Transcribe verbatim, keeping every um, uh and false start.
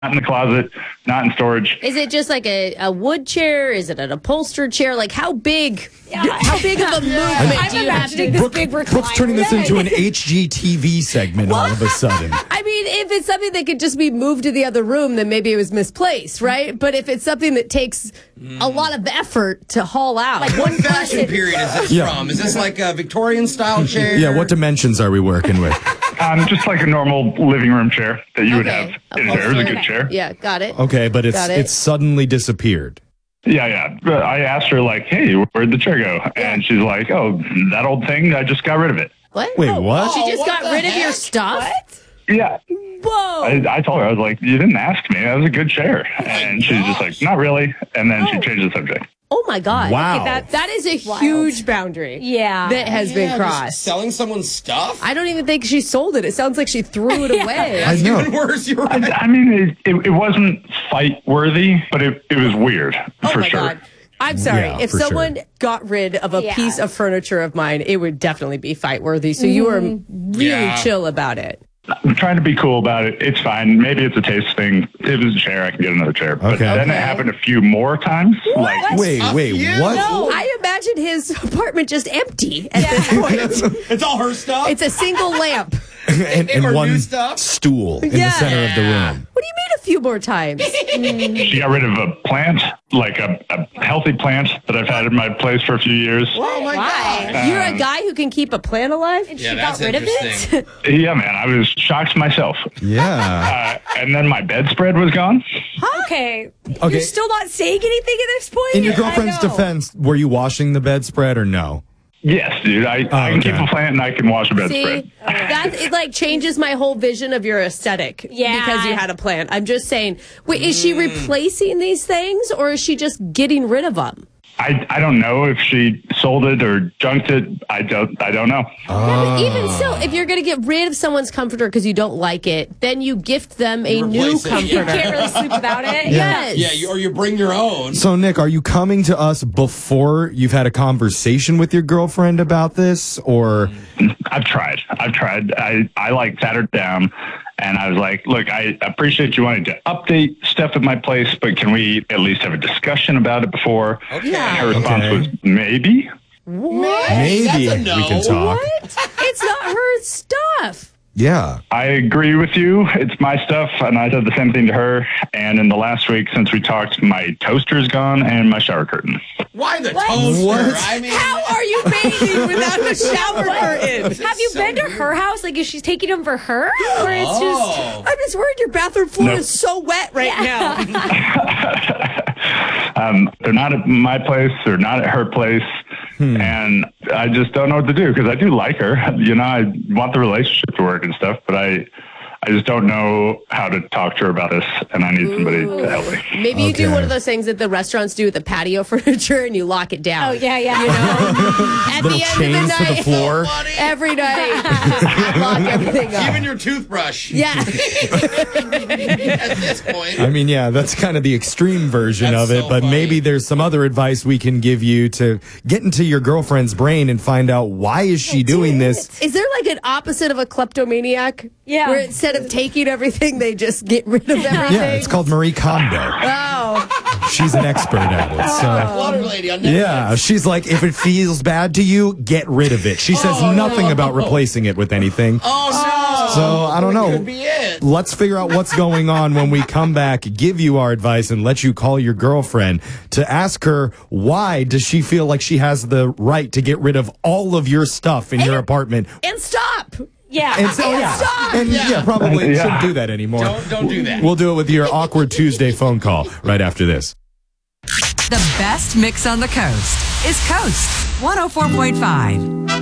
in the closet, not in storage. Is it just like a, a wood chair? Is it an upholstered chair? Like how big? Yeah. How big of a movement I'm do you have to? this Brooke, big Brooke's turning this into an H G T V segment all of a sudden. I mean, if it's something that could just be moved to the other room, then maybe it was misplaced, right? But if it's something that takes mm. a lot of effort to haul out, like what fashion period is this yeah. from? Is this like a Victorian style chair? Yeah. What dimensions are we working with? Um, just like a normal living room chair that you okay. would have in there. It was a good chair. Yeah, got it. Okay, but it's it. it's suddenly disappeared. Yeah, yeah. But I asked her, like, hey, where'd the chair go? And she's like, oh, that old thing, I just got rid of it. What? Wait, what? She just oh, got rid heck? of your stuff? What? Yeah. Whoa. I, I told her, I was like, you didn't ask me. That was a good chair. Oh and she's just like, not really. And then oh. she changed the subject. Oh, my God. Wow. Okay, that, that is a wild. huge boundary. Yeah. That has yeah, been crossed. Selling someone's stuff? I don't even think she sold it. It sounds like she threw it yeah. away. That's even worse. You're right. I, I mean, it, it, it wasn't fight worthy, but it, it was weird oh for my sure. God. I'm sorry. Yeah, if for someone sure. got rid of a yeah. piece of furniture of mine, it would definitely be fight worthy. So mm. you were really yeah. chill about it. I'm trying to be cool about it. It's fine. Maybe it's a taste thing. If it's a chair, I can get another chair. But okay. then okay. it happened a few more times. What? Like, wait, a wait, few? what? No, I imagine his apartment just empty at yeah. this point. It's all her stuff? It's a single lamp. and, and Or one new stuff? stool in Yeah. the center of the room. What do you mean a few more times? she got rid of a plant, like a, a healthy plant that I've had in my place for a few years. Oh, my Why? God. You're a guy who can keep a plant alive? And Yeah, she that's got rid of it? Yeah, man. I was shocked myself. Yeah. Uh, and then my bedspread was gone. Okay. Okay. You're still not saying anything at this point? In your I girlfriend's know. defense, were you washing the bedspread or no? Yes, dude. I, Oh, I can okay. keep a plant and I can wash a bedspread. See, that it like changes my whole vision of your aesthetic. Yeah. Because you had a plant. I'm just saying, wait, is she replacing these things or is she just getting rid of them? I, I don't know if she sold it or junked it. I don't I don't know. Yeah, but even still, if you're going to get rid of someone's comforter because you don't like it, then you gift them a You new replace it. comforter. You can't really sleep without it? Yes. Yeah, you, or you bring your own. So, Nick, are you coming to us before you've had a conversation with your girlfriend about this, or? I've tried. I've tried. I, I like sat her down and I was like, look, I appreciate you wanting to update stuff at my place, but can we at least have a discussion about it before? Okay. And her response Okay. was, maybe. What? Maybe That's a no. we can talk. What? It's not her stuff. Yeah. I agree with you. It's my stuff, and I said the same thing to her. And in the last week since we talked, my toaster's gone and my shower curtain. Why the What? toaster? What? I mean, How are you bathing without a shower curtain? Have you So been to weird. her house? Like, is she taking them for her? Or it's Oh. just... I'm just worried your bathroom floor No. is so wet right now. um, they're not at my place. They're not at her place. Hmm. And I just don't know what to do because I do like her. You know, I want the relationship to work and stuff, but I, I just don't know how to talk to her about this, and I need somebody to help me. Maybe you do Okay. one of those things that the restaurants do with the patio furniture and you lock it down. Oh, yeah, yeah. You know? At Little the end chains of the to night, the floor. every night, just lock everything up. even your toothbrush. Yeah. At this point. I mean, yeah, that's kind of the extreme version That's of it, so but funny. maybe there's some other advice we can give you to get into your girlfriend's brain and find out why is she doing this. Is there like an opposite of a kleptomaniac? Yeah. Where instead of taking everything, they just get rid of everything? Yeah, it's called Marie Kondo. Oh. She's an expert at it. So. Water lady on Netflix. Yeah, she's like, if it feels bad to you, get rid of it. She says Oh, nothing no. about replacing it with anything. Oh, no. So, I don't know. Could be it. Let's figure out what's going on when we come back, give you our advice, and let you call your girlfriend to ask her why does she feel like she has the right to get rid of all of your stuff in your apartment. And stop. Yeah. And so, yeah, Stop. and yeah, Yeah. probably Yeah. shouldn't do that anymore. Don't, don't do that. We'll do it with your awkward Tuesday phone call right after this. The best mix on the coast is Coast one oh four point five.